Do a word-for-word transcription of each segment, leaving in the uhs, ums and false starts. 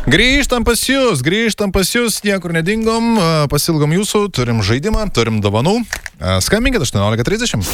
Grįžtam pas jūs, grįžtam pas jūs, niekur nedingom, pasilgom jūsų, turim žaidimą, turim dovanų. Skambinkit aštuoniolika trisdešimt.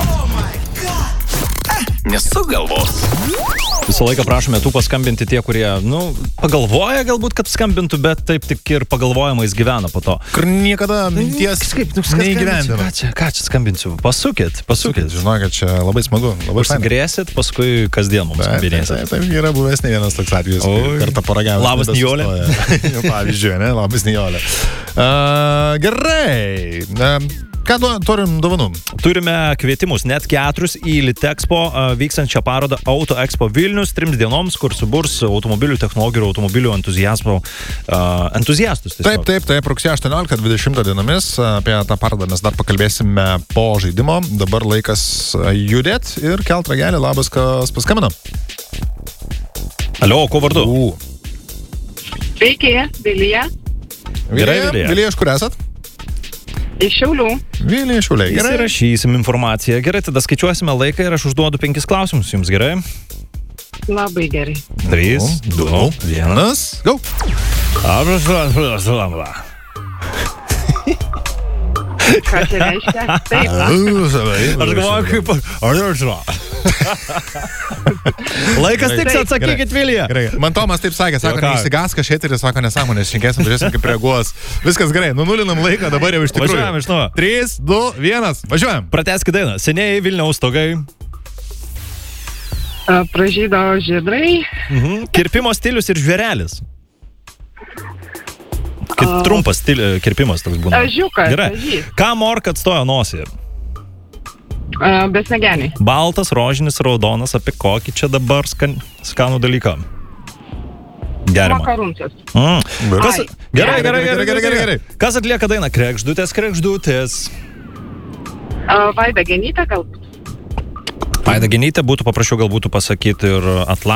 Nesugalvos. Visą laiką prašome tų paskambinti tie, kurie, nu, pagalvoja galbūt, kad skambintų, bet taip tik ir pagalvojimais gyvena po to. Kur niekada minties Kaip, nu, neįgyvendina. Ką čia, ką čia skambinsiu? Pasukit, pasukit. Žinau, kad čia labai smagu. Labai Užsigrėsit, paskui kasdien mums skambinėsit. Taip, taip, yra buvęs ne vienas toks atvejis. Kartą paragavęs. Labas, Nijolė. Pavyzdžiui, ne? Labas, Nijolė. Uh, gerai. Uh, Ką do, turim dovanų? Turime kvietimus, net keturis į Litexpo vykstančią parodą Auto Expo Vilnius trims dienoms, kur suburs automobilių technologijų ir automobilių entuziastų, uh, entuziastus. Tiesiog. Taip, taip, taip, rugsėjo aštuonioliktą dvidešimtą dienomis. Apie tą parodą mes dar pakalbėsime po žaidimo. Dabar laikas judėt ir kelt ragelį. Labas, kas paskambino? Alio, ko vardu? U. Sveiki, Vilija. Gerai, Vilija. Vilija, iš kur esat? Iš Šiaulių. Vilija, iš Šiaulių. Gerai. Įsirašysim informaciją. Gerai, tada skaičiuosime laiką ir aš užduodu penkis klausimus. Jums gerai? Labai gerai. Trys, du, vienas. Go. Ką čia reiškia? Taip. Aš galvoju, kaip... Ar žinau? Laikas tiks, atsakykit, Vilija. Gerai. Man Tomas taip sakė, sako, neįsigas kažkiek ir sako, nesąmonės, šinkėsim, žiūrėsim, kaip reaguos. Viskas gerai, nunulinam laiką, dabar jau iš tikrųjų. Važiuojam iš nuo. trys, du, vienas, važiuojam. Pratęskit dainą. Senieji Vilniaus stogai. Pražydo žydrai. Mhm. Kirpimo stilius ir žvėrelis. Kaip trumpas stili, kirpimas toks būna. Ežiukas. Gerai. Ką morka atstojo nosį? Besmegeniai. Baltas, rožinis, raudonas, apie kokį čia dabar skan, skanų dalyką? Gerima. Makarunsas. Mm. Kas, Ai. gerai, gerai, gerai, Gerai, gerai, gerai, gerai. Kas atlieka dainą? Kregždutės, kregždutės. Vaida Genytė galbūt. Vaida Genytė, būtų paprašiau galbūt pasakyti ir Atlantas.